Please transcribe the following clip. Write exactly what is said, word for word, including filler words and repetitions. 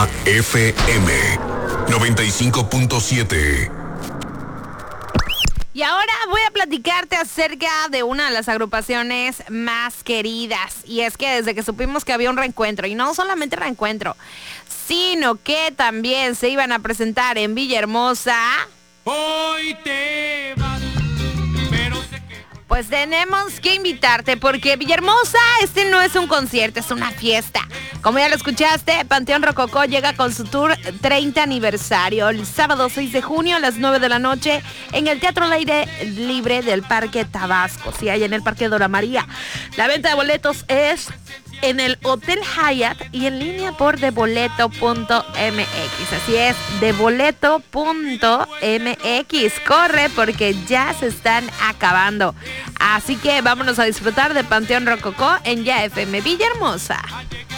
F M noventa y cinco punto siete. Y ahora voy a platicarte acerca de una de las agrupaciones más queridas. Y es que desde que supimos que había un reencuentro, y no solamente reencuentro, sino que también se iban a presentar en Villahermosa. Hoy te vas, pero sé que... Pues tenemos que invitarte porque Villahermosa, este no es un concierto, es una fiesta. Como ya lo escuchaste, Panteón Rococó llega con su tour treinta aniversario el sábado seis de junio a las nueve de la noche en el Teatro al Aire Libre del Parque Tabasco, sí, hay en el Parque Dora María. La venta de boletos es en el Hotel Hyatt y en línea por deboleto punto m x. Así es, deboleto punto m x. Corre porque ya se están acabando. Así que vámonos a disfrutar de Panteón Rococó en Ya F M Villahermosa.